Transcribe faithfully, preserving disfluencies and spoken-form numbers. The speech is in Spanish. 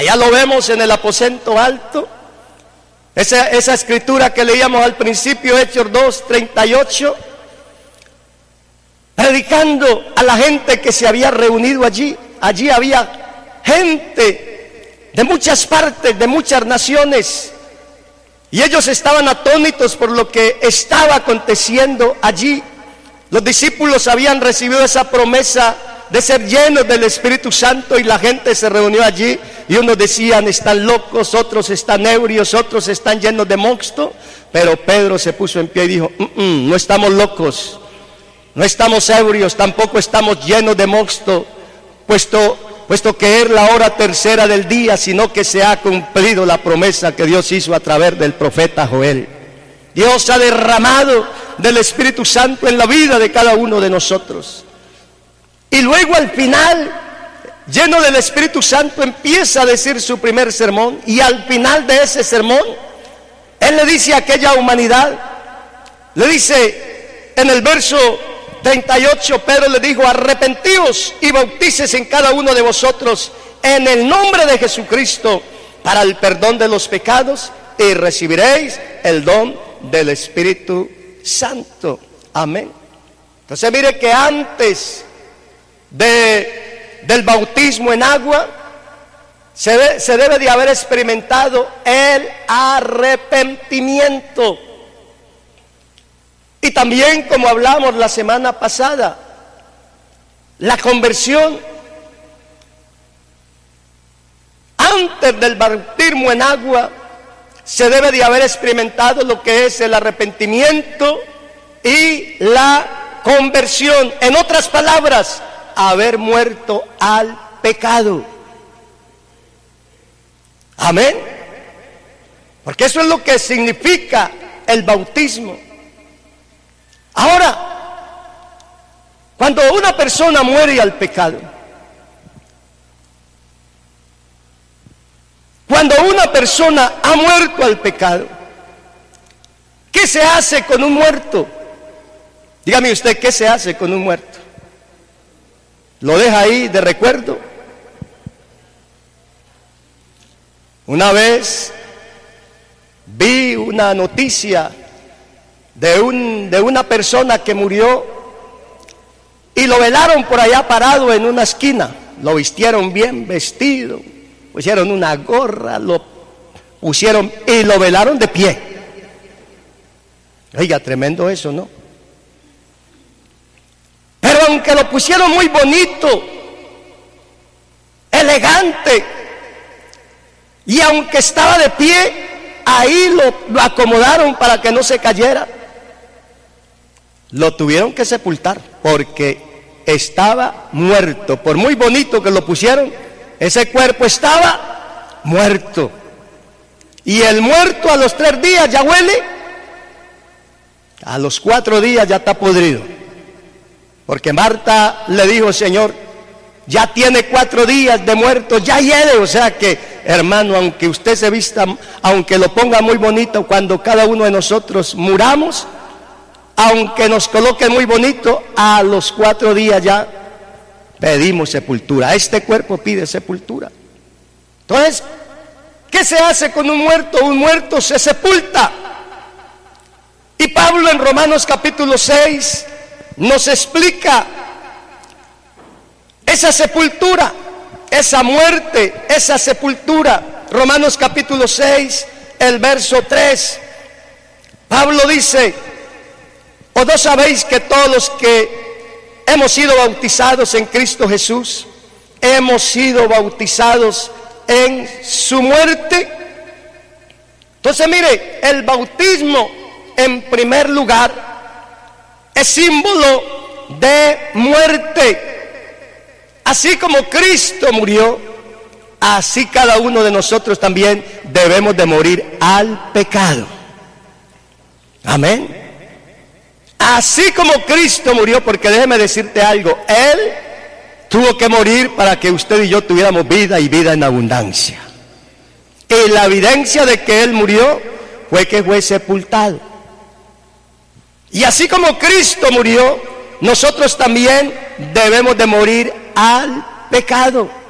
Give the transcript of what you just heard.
Allá lo vemos en el aposento alto. Esa, esa escritura que leíamos al principio, Hechos dos, treinta y ocho. Predicando a la gente que se había reunido allí. Allí había gente de muchas partes, de muchas naciones. Y ellos estaban atónitos por lo que estaba aconteciendo allí. Los discípulos habían recibido esa promesa de ser llenos del Espíritu Santo y la gente se reunió allí y unos decían están locos, otros están ebrios, otros están llenos de mosto. Pero Pedro se puso en pie y dijo, mm, mm, no estamos locos, no estamos ebrios, tampoco estamos llenos de mosto, puesto, puesto que es la hora tercera del día, sino que se ha cumplido la promesa que Dios hizo a través del profeta Joel. Dios ha derramado del Espíritu Santo en la vida de cada uno de nosotros. Y luego al final, lleno del Espíritu Santo, empieza a decir su primer sermón. Y al final de ese sermón, Él le dice a aquella humanidad, le dice en el verso treinta y ocho, Pedro le dijo, arrepentíos y bautícese en cada uno de vosotros en el nombre de Jesucristo para el perdón de los pecados y recibiréis el don del Espíritu Santo. Amén. Entonces mire que antes de, del bautismo en agua se, de, se debe de haber experimentado el arrepentimiento. Y también, como hablamos la semana pasada, la conversión. Antes del bautismo en agua se debe de haber experimentado lo que es el arrepentimiento y la conversión. En otras palabras, haber muerto al pecado. Amén. Porque eso es lo que significa el bautismo. Ahora, cuando una persona muere al pecado, cuando una persona ha muerto al pecado, ¿qué se hace con un muerto? Dígame usted, ¿qué se hace con un muerto? ¿Lo deja ahí de recuerdo? Una vez vi una noticia de, un, de una persona que murió y lo velaron por allá parado en una esquina. Lo vistieron bien vestido, pusieron una gorra, lo pusieron y lo velaron de pie. Oiga, tremendo eso, ¿no? Pero aunque lo pusieron muy bonito, elegante, y aunque estaba de pie, ahí lo, lo acomodaron para que no se cayera, lo tuvieron que sepultar porque estaba muerto. Por muy bonito que lo pusieron, ese cuerpo estaba muerto. Y el muerto a los tres días ya huele, a los cuatro días ya está podrido. Porque Marta le dijo, Señor, ya tiene cuatro días de muerto, ya hiede. O sea que, hermano, aunque usted se vista, aunque lo ponga muy bonito, cuando cada uno de nosotros muramos, aunque nos coloque muy bonito, a los cuatro días ya pedimos sepultura. Este cuerpo pide sepultura. Entonces, ¿qué se hace con un muerto? Un muerto se sepulta. Y Pablo en Romanos capítulo seis nos explica esa sepultura, esa muerte, esa sepultura. Romanos capítulo seis, el verso tres. Pablo dice, ¿o no sabéis que todos los que hemos sido bautizados en Cristo Jesús, hemos sido bautizados en su muerte? Entonces mire, el bautismo en primer lugar es símbolo de muerte. Así como Cristo murió, así cada uno de nosotros también debemos de morir al pecado. Amén. Así como Cristo murió, porque déjeme decirte algo, Él tuvo que morir para que usted y yo tuviéramos vida y vida en abundancia. Y la evidencia de que Él murió fue que fue sepultado. Y así como Cristo murió, nosotros también debemos de morir al pecado.